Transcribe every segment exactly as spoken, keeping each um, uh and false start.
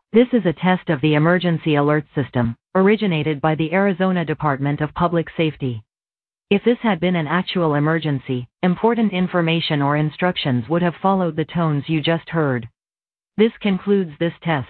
This is a test of the emergency alert system, originated by the Arizona Department of Public Safety. If this had been an actual emergency, important information or instructions would have followed the tones you just heard. This concludes this test.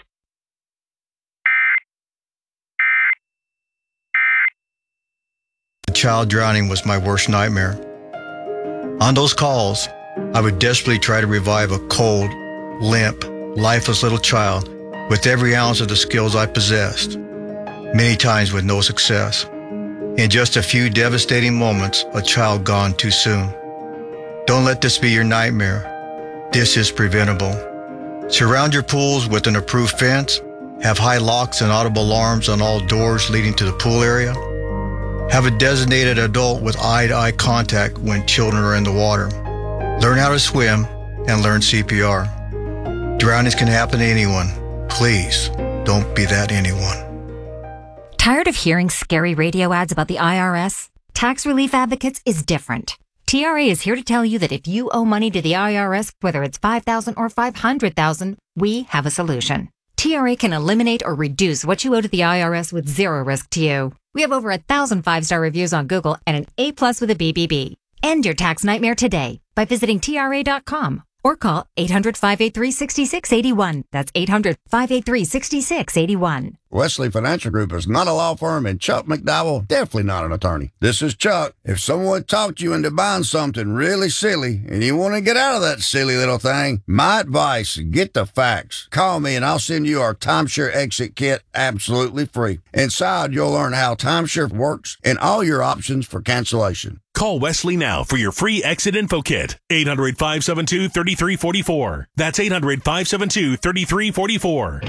A child drowning was my worst nightmare. On those calls, I would desperately try to revive a cold, limp, lifeless little child with every ounce of the skills I possessed, many times with no success. In just a few devastating moments, a child gone too soon. Don't let this be your nightmare. This is preventable. Surround your pools with an approved fence. Have high locks and audible alarms on all doors leading to the pool area. Have a designated adult with eye-to-eye contact when children are in the water. Learn how to swim and learn C P R. Drownings can happen to anyone. Please, don't be that anyone. Tired of hearing scary radio ads about the I R S? Tax Relief Advocates is different. T R A is here to tell you that if you owe money to the I R S, whether it's five thousand dollars or five hundred thousand dollars, we have a solution. T R A can eliminate or reduce what you owe to the I R S with zero risk to you. We have over a thousand five-star reviews on Google and an A plus with a B B B. End your tax nightmare today by visiting T R A dot com or call eight hundred, five eight three, six six eight one. That's eight hundred, five eight three, six six eight one. Wesley Financial Group is not a law firm, and Chuck McDowell definitely not an attorney. This is Chuck. If someone talked you into buying something really silly and you want to get out of that silly little thing, my advice, get the facts. Call me and I'll send you our timeshare exit kit absolutely free. Inside, you'll learn how timeshare works and all your options for cancellation. Call Wesley now for your free exit info kit. eight hundred, five seven two, three three four four. That's eight hundred, five seven two, three three four four.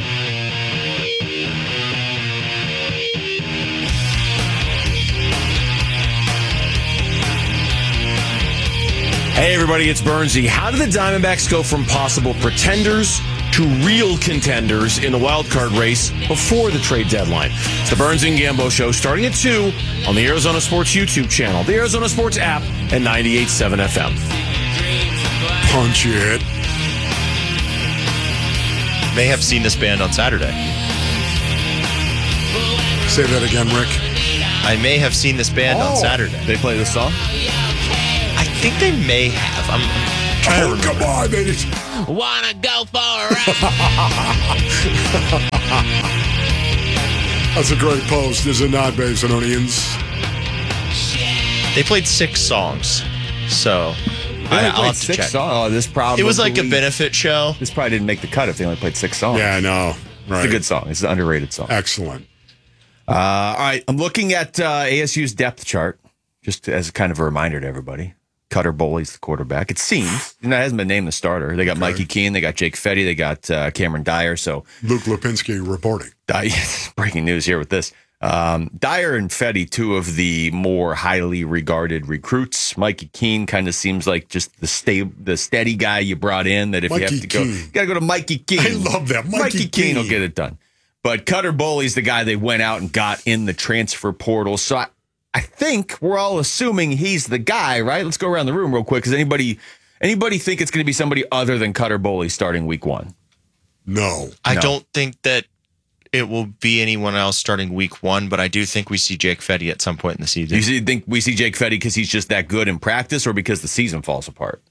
Hey everybody, it's Bernsey. How did the Diamondbacks go from possible pretenders to real contenders in the wild card race before the trade deadline? It's the Burns and Gambo Show starting at two on the Arizona Sports YouTube channel, the Arizona Sports app, and ninety-eight point seven F M. Punch it. May have seen this band on Saturday. Say that again, Rick. I may have seen this band oh. on Saturday. They play this song? I think they may have. I'm, I'm trying oh, to remember. Come on, baby. Wanna go for a ride? That's a great post, is it not, Basinonians? They played six songs, so I, I'll have to six check. Songs? Oh, this probably it was like a benefit show. This probably didn't make the cut if they only played six songs. Yeah, I know. Right. It's a good song. It's an underrated song. Excellent. Uh, all right, I'm looking at uh, A S U's depth chart, just as kind of a reminder to everybody. Cutter Boley's the quarterback. It seems. You know, it hasn't been named the starter. They got okay. Mikey Keene. They got Jake Fetty. They got uh, Cameron Dyer. So Luke Lipinski reporting. Dyer, breaking news here with this. Um, Dyer and Fetty, two of the more highly regarded recruits. Mikey Keene kind of seems like just the stay, the steady guy you brought in. That if Mikey you have to Keene. go, you got to go to Mikey Keene. I love that. Mikey, Mikey Keene. Keene will get it done. But Cutter Boley's the guy they went out and got in the transfer portal. So I, I think we're all assuming he's the guy, right? Let's go around the room real quick. Does anybody anybody think it's going to be somebody other than Cutter Boley starting week one? No. I no. don't think that it will be anyone else starting week one, but I do think we see Jake Fetty at some point in the season. You see, think we see Jake Fetty because he's just that good in practice or because the season falls apart?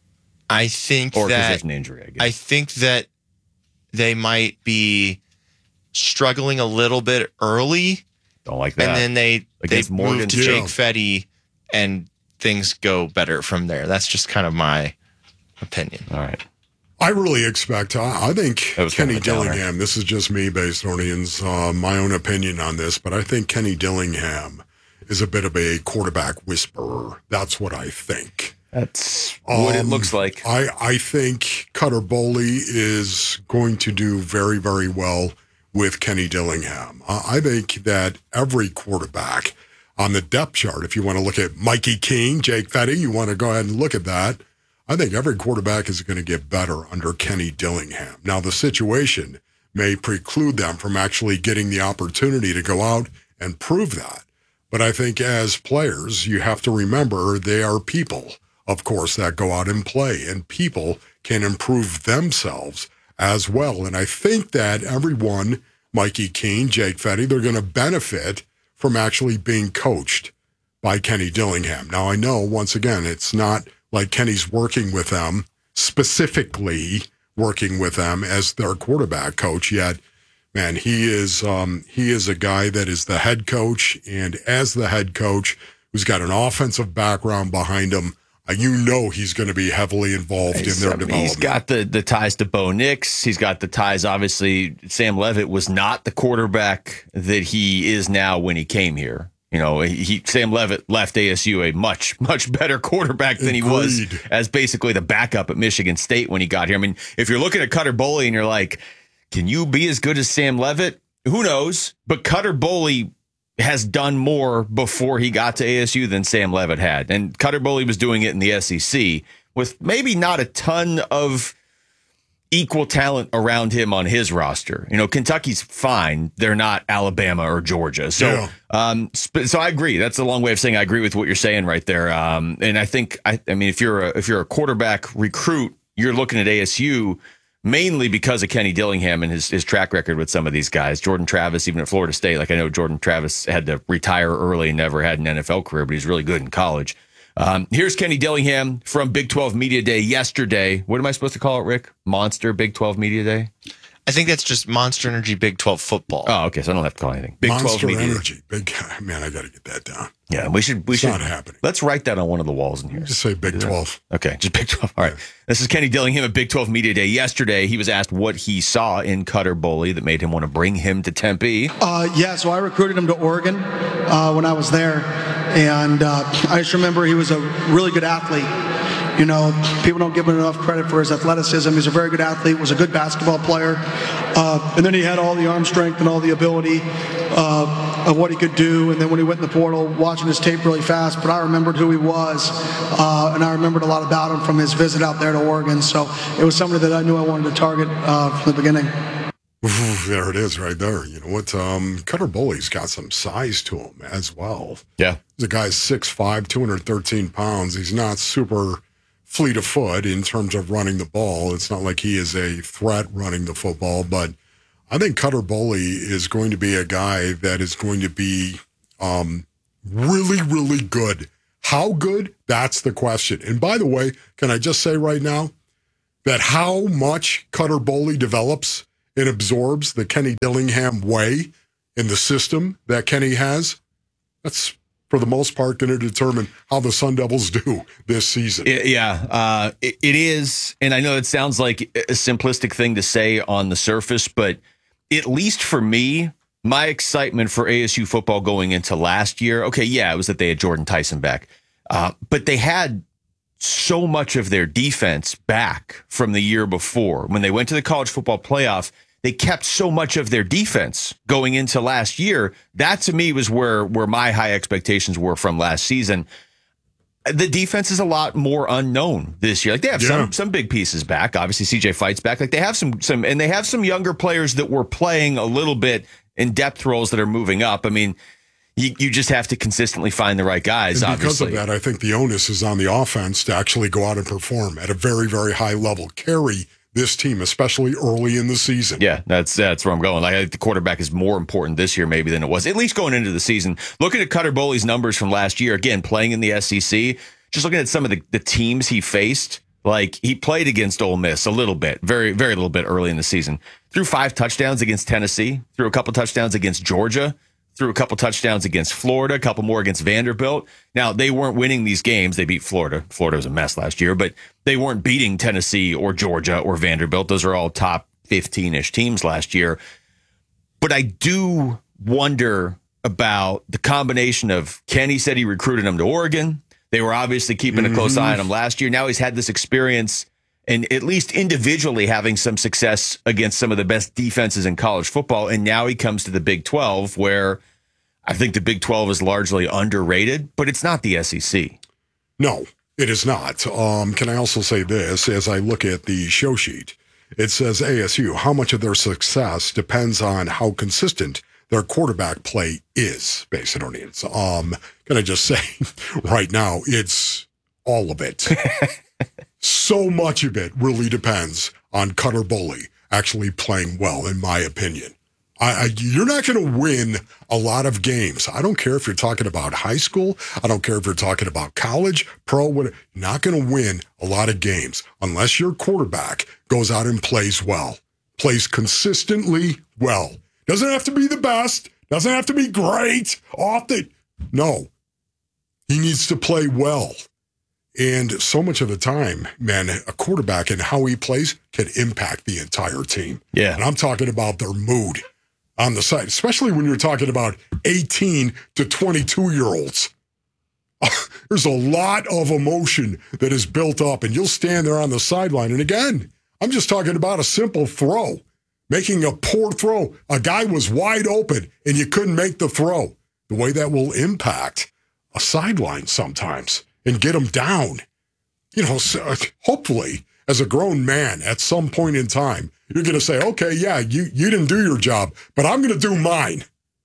I think or that... because there's an injury, I guess. I think that they might be struggling a little bit early. Don't like that. And then they, they Morgan, move to yeah. Jake Fetty, and things go better from there. That's just kind of my opinion. All right. I really expect, I, I think That was Kenny kind of a downer. Dillingham, this is just me, Basinonians, uh, my own opinion on this, but I think Kenny Dillingham is a bit of a quarterback whisperer. That's what I think. That's what it Um, looks like. I, I think Cutter Boley is going to do very, very well with Kenny Dillingham. Uh, I think that every quarterback on the depth chart, if you want to look at Mikey Keene, Jake Fetty, you want to go ahead and look at that. I think every quarterback is going to get better under Kenny Dillingham. Now, the situation may preclude them from actually getting the opportunity to go out and prove that. But I think as players, you have to remember they are people, of course, that go out and play, and people can improve themselves as well. And I think that everyone, Mikey Keene, Jake Fetty, they're going to benefit from actually being coached by Kenny Dillingham. Now, I know, once again, it's not like Kenny's working with them, specifically working with them as their quarterback coach, yet, man, he is um, he is a guy that is the head coach, and as the head coach who's got an offensive background behind him, uh, you know he's going to be heavily involved He's, in their I mean, development. He's got the, the ties to Bo Nix. He's got the ties, obviously. Sam Levitt was not the quarterback that he is now when he came here. You know, he Sam Levitt left A S U a much, much better quarterback than he was Agreed. as basically the backup at Michigan State when he got here. I mean, if you're looking at Cutter Boley and you're like, can you be as good as Sam Levitt? Who knows? But Cutter Boley has done more before he got to A S U than Sam Levitt had. And Cutter Boley was doing it in the S E C with maybe not a ton of equal talent around him on his roster. You know, Kentucky's fine. They're not Alabama or Georgia. So, Yeah. um, sp- so I agree. That's a long way of saying I agree with what you're saying right there. Um, and I think, I, I mean, if you're a, if you're a quarterback recruit, you're looking at A S U mainly because of Kenny Dillingham and his, his track record with some of these guys. Jordan Travis, even at Florida State, like I know Jordan Travis had to retire early and never had an N F L career, but he's really good in college. Um, here's Kenny Dillingham from Big twelve Media Day yesterday. What am I supposed to call it, Rick? Monster Big twelve Media Day? I think that's just Monster Energy Big twelve football. Oh, okay. So I don't have to call anything. Big Monster twelve Media Day. Energy. Big, man, I got to get that down. Yeah, we should. We It's should. not happening. Let's write that on one of the walls in here. Just say Big twelve. Okay, just Big twelve. All right. This is Kenny Dillingham at Big twelve Media Day. Yesterday, he was asked what he saw in Cutter Boley that made him want to bring him to Tempe. Uh, yeah, so I recruited him to Oregon uh, when I was there, and uh, I just remember he was a really good athlete. You know, people don't give him enough credit for his athleticism. He's a very good athlete, was a good basketball player, uh, and then he had all the arm strength and all the ability uh, of what he could do. And then when he went in the portal, watching his tape really fast, but I remembered who he was, uh, and I remembered a lot about him from his visit out there to Oregon. So it was somebody that I knew I wanted to target uh, from the beginning. Ooh, there it is right there. You know what? Um, Cutter Boley's got some size to him as well. Yeah. The guy's six five, two hundred thirteen pounds. He's not super fleet of foot in terms of running the ball. It's not like he is a threat running the football, but I think Cutter Boley is going to be a guy that is going to be um, really, really good. How good? That's the question. And by the way, can I just say right now that how much Cutter Boley develops and absorbs the Kenny Dillingham way in the system that Kenny has, that's for the most part going to determine how the Sun Devils do this season. Yeah, uh, it, it is. And I know it sounds like a simplistic thing to say on the surface, but at least for me, my excitement for A S U football going into last year, okay, yeah, it was that they had Jordan Tyson back. Uh, but they had so much of their defense back from the year before. When they went to the college football playoff, they kept so much of their defense going into last year. That to me was where, where my high expectations were from last season. The defense is a lot more unknown this year. Like they have Yeah. some some big pieces back. Obviously, C J Fight's back. Like they have some some, and they have some younger players that were playing a little bit in depth roles that are moving up. I mean, you, you just have to consistently find the right guys. And because obviously, of that, I think the onus is on the offense to actually go out and perform at a very, very high level. Carry this team, especially early in the season. Yeah, that's that's where I'm going. Like I think the quarterback is more important this year maybe than it was, at least going into the season. Looking at Cutter Boley's numbers from last year, again, playing in the S E C, just looking at some of the, the teams he faced, like he played against Ole Miss a little bit, very, very little bit early in the season. Threw five touchdowns against Tennessee, threw a couple touchdowns against Georgia, threw a couple touchdowns against Florida, a couple more against Vanderbilt. Now, they weren't winning these games. They beat Florida. Florida was a mess last year, but they weren't beating Tennessee or Georgia or Vanderbilt. Those are all top fifteen-ish teams last year. But I do wonder about the combination of Kenny said he recruited him to Oregon. They were obviously keeping a close eye on him last year. Now he's had this experience and at least individually having some success against some of the best defenses in college football. And now he comes to the Big twelve where I think the Big twelve is largely underrated, but it's not the S E C. No, it is not. Um, can I also say this? As I look at the show sheet, it says A S U, how much of their success depends on how consistent their quarterback play is, Basinonians. Um, can I just say right now, it's all of it. So much of it really depends on Cutter Boley actually playing well, in my opinion. I, I, you're not going to win a lot of games. I don't care if you're talking about high school. I don't care if you're talking about college, pro, whatever. You're not going to win a lot of games unless your quarterback goes out and plays well, plays consistently well. Doesn't have to be the best. Doesn't have to be great. Off the no. He needs to play well. And so much of the time, man, a quarterback and how he plays can impact the entire team. Yeah. And I'm talking about their mood on the side, especially when you're talking about eighteen to twenty-two-year-olds. There's a lot of emotion that is built up, and you'll stand there on the sideline. And again, I'm just talking about a simple throw, making a poor throw. A guy was wide open, and you couldn't make the throw. The way that will impact a sideline sometimes and get them down. You know, so hopefully, as a grown man, at some point in time, you're going to say, okay, yeah, you, you didn't do your job, but I'm going to do mine.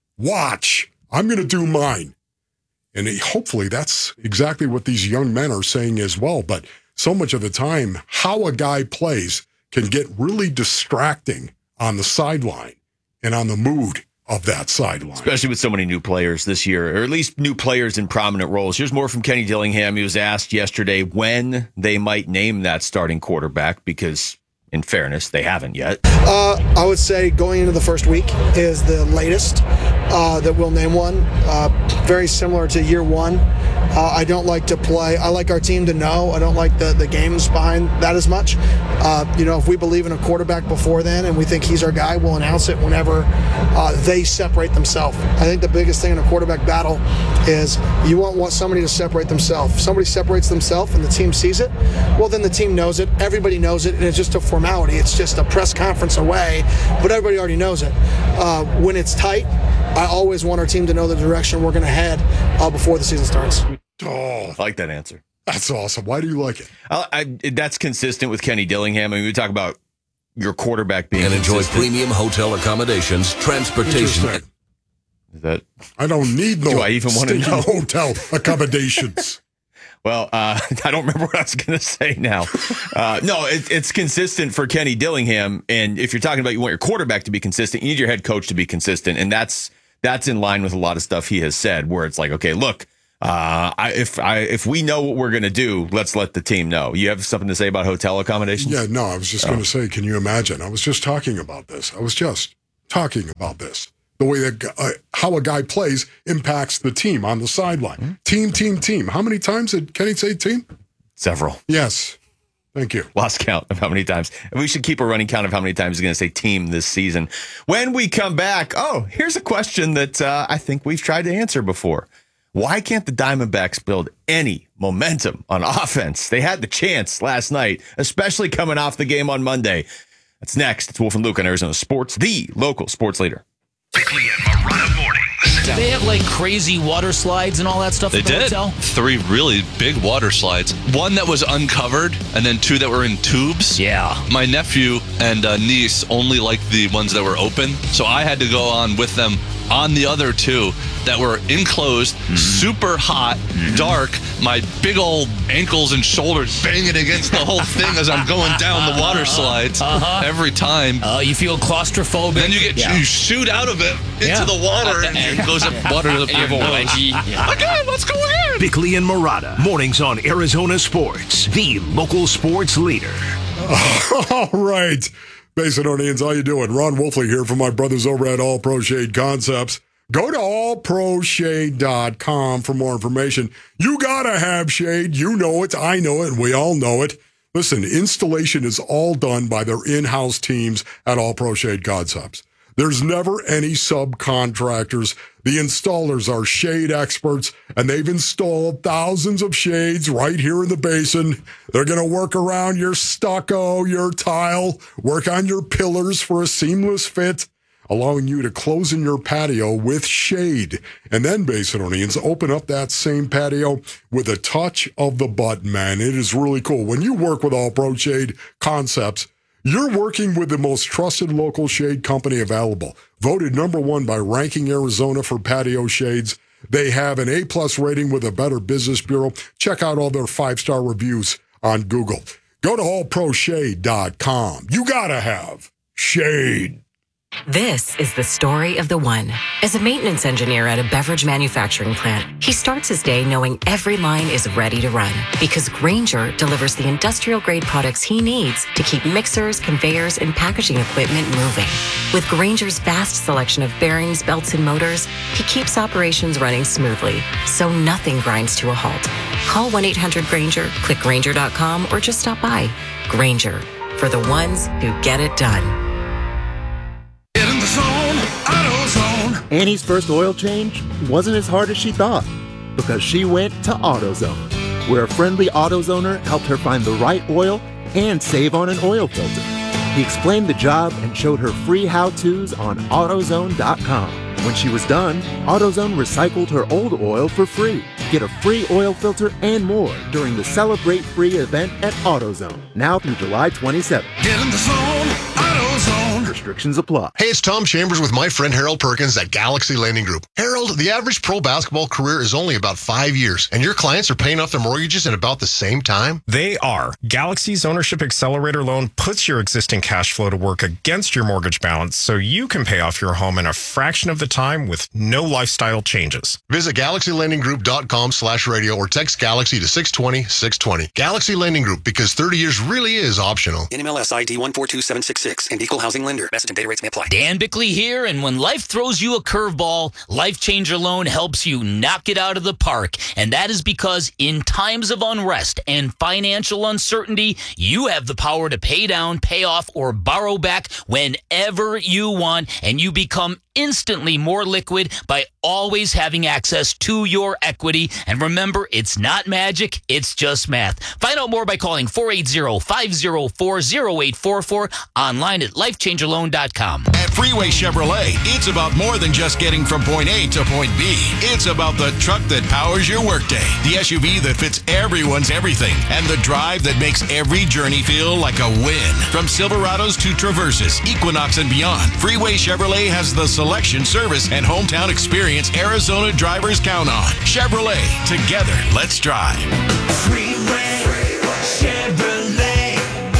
Watch. I'm going to do mine. And hopefully that's exactly what these young men are saying as well. But so much of the time, how a guy plays can get really distracting on the sideline and on the mood of that sideline. Especially with so many new players this year, or at least new players in prominent roles. Here's more from Kenny Dillingham. He was asked yesterday when they might name that starting quarterback, because in fairness, they haven't yet. Uh, I would say going into the first week is the latest uh, that we'll name one. Uh, very similar to year one. Uh, I don't like to play. I like our team to know. I don't like the, the games behind that as much. Uh, you know, if we believe in a quarterback before then and we think he's our guy, we'll announce it whenever uh, they separate themselves. I think the biggest thing in a quarterback battle is you want, want somebody to separate themselves. If somebody separates themselves and the team sees it, well, then the team knows it. Everybody knows it, and it's just a formality. It's just a press conference away, but everybody already knows it. Uh, when it's tight, I always want our team to know the direction we're going to head uh, before the season starts. Oh, I like that answer. That's awesome. Why do you like it? I, I, that's consistent with Kenny Dillingham. I mean, we talk about your quarterback being and enjoy consistent. premium hotel accommodations, transportation. Is that? I don't need no do I even want to know? Hotel accommodations. Well, uh, I don't remember what I was going to say now. Uh, no, it, it's consistent for Kenny Dillingham. And if you're talking about you want your quarterback to be consistent, you need your head coach to be consistent. And that's that's in line with a lot of stuff he has said, where it's like, okay, look, uh, I, if I if we know what we're going to do, let's let the team know. You have something to say about hotel accommodations? Yeah, no, I was just oh. going to say, can you imagine? I was just talking about this. I was just talking about this. The way that uh, how a guy plays impacts the team on the sideline. Mm-hmm. Team, team, team. How many times did Kenny say team? Several. Yes. Thank you. Lost count of how many times. We should keep a running count of how many times he's going to say team this season. When we come back, oh, here's a question that uh, I think we've tried to answer before. Why can't the Diamondbacks build any momentum on offense? They had the chance last night, especially coming off the game on Monday. That's next. It's Wolf and Luke on Arizona Sports, the local sports leader. Bickley and Marotta mornings. Did they have like crazy water slides and all that stuff? They at the did. Hotel? Three really big water slides. One that was uncovered, and then two that were in tubes. Yeah. My nephew and uh, niece only liked the ones that were open, so I had to go on with them on the other two that were enclosed, mm-hmm. super hot, mm-hmm. dark. My big old ankles and shoulders banging against the whole thing as I'm going down the water slides uh-huh. every time. Uh, you feel claustrophobic. Then you get yeah. you shoot out of it into yeah. the water and it goes up water to the people. Yeah. Again, let's go again. Bickley and Marotta mornings on Arizona Sports, the local sports leader. All right. Macedonians, how you doing? Ron Wolfley here from my brothers over at All Pro Shade Concepts. Go to all pro shade dot com for more information. You gotta have shade. You know it. I know it. We all know it. Listen, installation is all done by their in-house teams at All Pro Shade Concepts. There's never any subcontractors. The installers are shade experts, and they've installed thousands of shades right here in the basin. They're going to work around your stucco, your tile, work on your pillars for a seamless fit, allowing you to close in your patio with shade. And then, Basinonians, open up that same patio with a touch of the button, man. It is really cool. When you work with All Pro Shade Concepts, you're working with the most trusted local shade company available. Voted number one by Ranking Arizona for patio shades. They have an A-plus rating with a Better Business Bureau. Check out all their five-star reviews on Google. Go to all pro shade dot com. You gotta have Shade. This is the story of the one. As a maintenance engineer at a beverage manufacturing plant, he starts his day knowing every line is ready to run because Grainger delivers the industrial-grade products he needs to keep mixers, conveyors, and packaging equipment moving. With Grainger's vast selection of bearings, belts, and motors, he keeps operations running smoothly, so nothing grinds to a halt. Call one eight hundred Grainger, click Grainger dot com, or just stop by. Grainger, for the ones who get it done. Annie's first oil change wasn't as hard as she thought because she went to AutoZone, where a friendly AutoZoner helped her find the right oil and save on an oil filter. He explained the job and showed her free how-tos on AutoZone dot com. When she was done, AutoZone recycled her old oil for free. Get a free oil filter and more during the Celebrate Free event at AutoZone, now through July twenty-seventh. Get in the zone, AutoZone. Restrictions apply. Hey, it's Tom Chambers with my friend Harold Perkins at Galaxy Lending Group. Harold, the average pro basketball career is only about five years, and your clients are paying off their mortgages in about the same time? They are. Galaxy's Ownership Accelerator loan puts your existing cash flow to work against your mortgage balance so you can pay off your home in a fraction of the time with no lifestyle changes. Visit galaxy lending group dot com slash radio or text Galaxy to six twenty, six twenty. Galaxy Lending Group, because thirty years really is optional. N M L S I D one four two seven six six and Equal Housing Lender. Message and data rates may apply. Dan Bickley here, and when life throws you a curveball, Life Changer Loan helps you knock it out of the park. And that is because in times of unrest and financial uncertainty, you have the power to pay down, pay off, or borrow back whenever you want, and you become instantly more liquid by always having access to your equity. And remember, it's not magic, it's just math. Find out more by calling four eight zero, five zero four, zero eight four four, online at life changer loan dot com. At Freeway Chevrolet, it's about more than just getting from point A to point B. It's about the truck that powers your workday, the S U V that fits everyone's everything, and the drive that makes every journey feel like a win. From Silverados to Traverses, Equinox, and beyond, Freeway Chevrolet has the selection, service, and hometown experience Arizona drivers count on. Chevrolet, together, let's drive. Freeway, Chevrolet,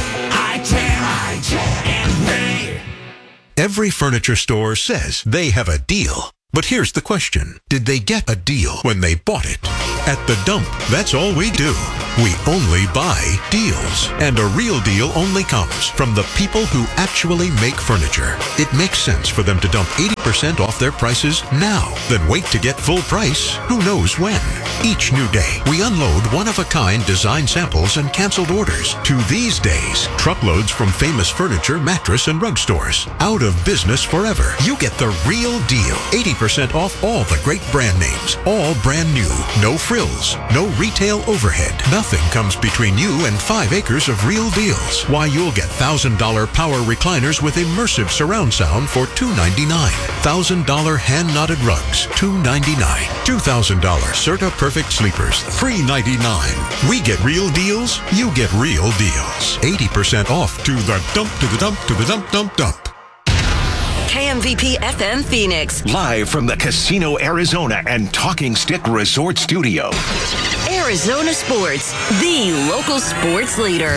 I-ten, and Ray. Every furniture store says they have a deal. But here's the question. Did they get a deal when they bought it? At The Dump, that's all we do. We only buy deals. And a real deal only comes from the people who actually make furniture. It makes sense for them to dump eighty percent off their prices now, then wait to get full price who knows when. Each new day, we unload one-of-a-kind design samples and canceled orders. To these days, truckloads from famous furniture, mattress, and rug stores. Out of business forever. You get the real deal. eighty percent off all the great brand names. All brand new. No frills. No retail overhead. Nothing comes between you and five acres of real deals. Why, you'll get one thousand dollars power recliners with immersive surround sound for two hundred ninety-nine dollars. one thousand dollars hand-knotted rugs, two hundred ninety-nine dollars. two thousand dollars Serta Perfect Sleepers, three hundred ninety-nine dollars. We get real deals, you get real deals. eighty percent off to the dump, to the dump, to the dump, dump, dump. K M V P F M Phoenix. Live from the Casino Arizona and Talking Stick Resort Studio. Arizona Sports, the local sports leader.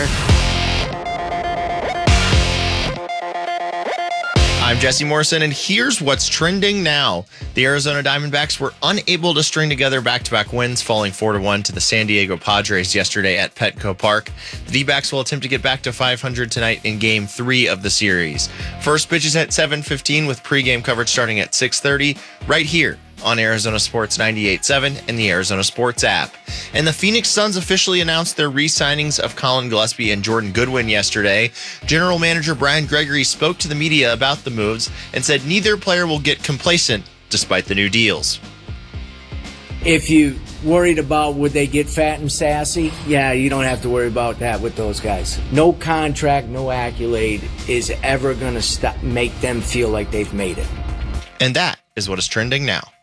I'm Jesse Morrison, and here's what's trending now. The Arizona Diamondbacks were unable to string together back-to-back wins, falling four to one to the San Diego Padres yesterday at Petco Park. The D-backs will attempt to get back to five hundred tonight in Game three of the series. First pitch is at seven fifteen with pregame coverage starting at six thirty right here on Arizona Sports ninety-eight point seven and the Arizona Sports app. And the Phoenix Suns officially announced their re-signings of Colin Gillespie and Jordan Goodwin yesterday. General Manager Brian Gregory spoke to the media about the moves and said neither player will get complacent despite the new deals. If you worried about would they get fat and sassy, yeah, you don't have to worry about that with those guys. No contract, no accolade is ever going to stop make them feel like they've made it. And that is what is trending now.